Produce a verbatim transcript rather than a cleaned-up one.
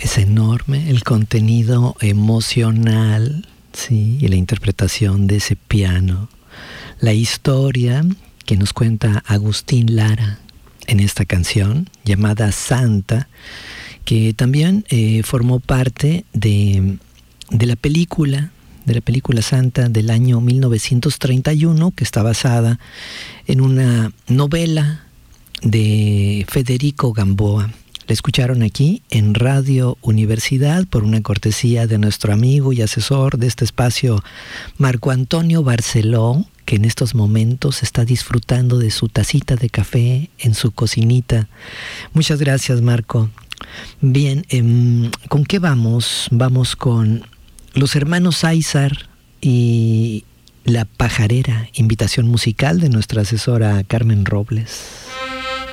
Es enorme el contenido emocional, sí, y la interpretación de ese piano. La historia que nos cuenta Agustín Lara en esta canción llamada Santa, que también eh, formó parte de, de la película, de la película Santa del año mil novecientos treinta y uno, que está basada en una novela de Federico Gamboa. La escucharon aquí en Radio Universidad por una cortesía de nuestro amigo y asesor de este espacio, Marco Antonio Barceló, que en estos momentos está disfrutando de su tacita de café en su cocinita. Muchas gracias, Marco. Bien, eh, ¿con qué vamos? Vamos con los hermanos Aizar y La Pajarera, invitación musical de nuestra asesora Carmen Robles.